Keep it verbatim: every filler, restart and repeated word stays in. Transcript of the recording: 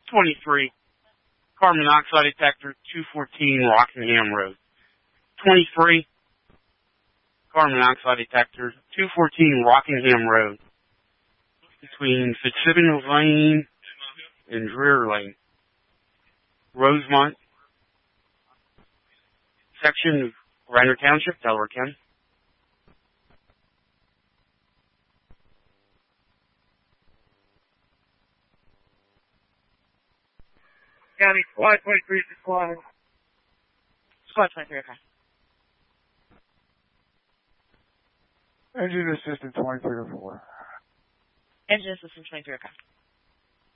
twenty-three, carbon monoxide detector, two fourteen Rockingham Road. twenty-three, carbon monoxide detector, two fourteen Rockingham Road, between Fitzsimmons Lane and Dreer Lane. Rosemont, section of Radnor Township, Delaware County. County, Squad twenty-three, Squad. Squad twenty-three, okay. Engine assistant twenty-three oh four. Engine assistant twenty-three, okay.